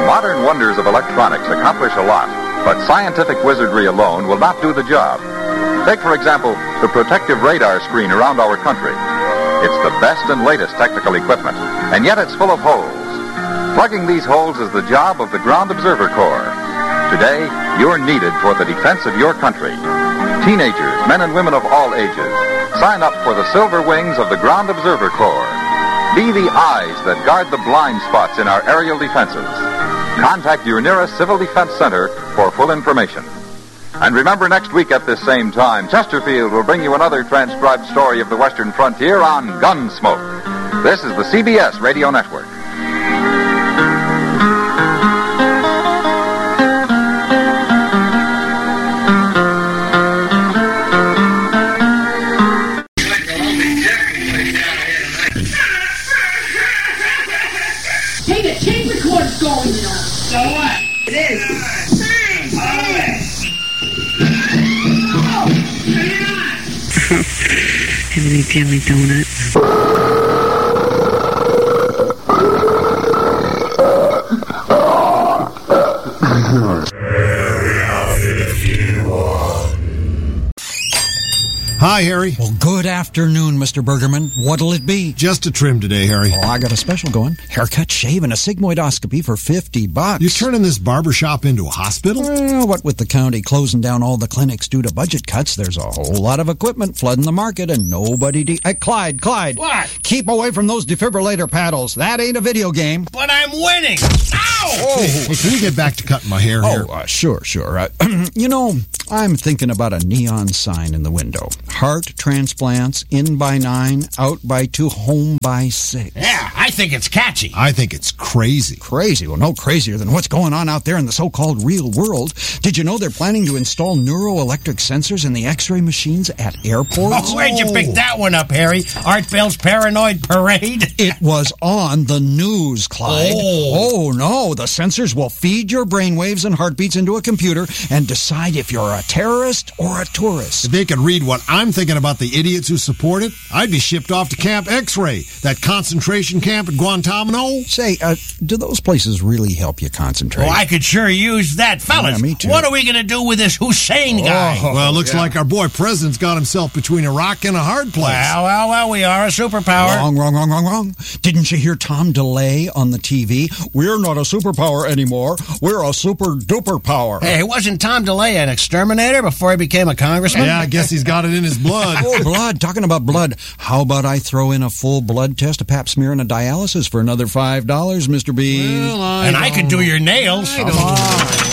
modern wonders of electronics accomplish a lot, but scientific wizardry alone will not do the job. Take, for example, the protective radar screen around our country. It's the best and latest technical equipment, and yet it's full of holes. Plugging these holes is the job of the Ground Observer Corps. Today, you're needed for the defense of your country. Teenagers, men and women of all ages, sign up for the Silver Wings of the Ground Observer Corps. Be the eyes that guard the blind spots in our aerial defenses. Contact your nearest Civil Defense Center for full information. And remember, next week at this same time, Chesterfield will bring you another transcribed story of the Western frontier on Gunsmoke. This is the CBS Radio Network. Hey, the tape recorder's going, you know. So what? It is. Have any jelly donuts? Hi, Harry. Well, good afternoon, Mr. Bergerman. What'll it be? Just a trim today, Harry. Oh, I got a special going. Haircut, shave, and a sigmoidoscopy for $50. You turning this barbershop into a hospital? Well, what with the county closing down all the clinics due to budget cuts, there's a whole lot of equipment flooding the market and nobody... Clyde! What? Keep away from those defibrillator paddles. That ain't a video game. But I'm winning! Ow! Hey, can we get back to cutting my hair here? Sure. You know, I'm thinking about a neon sign in the window. Heart transplants, in by 9, out by 2, home by 6. Yeah, I think it's catchy. I think it's crazy. Crazy? Well, no crazier than what's going on out there in the so-called real world. Did you know they're planning to install neuroelectric sensors in the x-ray machines at airports? Oh, where'd you pick that one up, Harry? Art Bell's Paranoid Parade? It was on the news, Clyde. Oh, no. The sensors will feed your brainwaves and heartbeats into a computer and decide if you're a terrorist or a tourist. If they could read what I'm thinking about the idiots who support it, I'd be shipped off to Camp X-Ray, that concentration camp at Guantanamo. Say, do those places really help you concentrate? Oh, I could sure use that. Fellas, Yeah, me too. What are we going to do with this Hussein guy? Well, looks like our boy President's got himself between a rock and a hard place. Well, we are a superpower. Wrong. Didn't you hear Tom DeLay on the TV? We're not a superpower anymore. We're a super-duper power. Hey, wasn't Tom DeLay an exterminator before he became a congressman? Yeah, I guess he's got it in his blood. Oh, blood. Talking about blood, how about I throw in a full blood test, a pap smear, and a dialysis for another $5, Mr. B? Well, I could do your nails. Come on.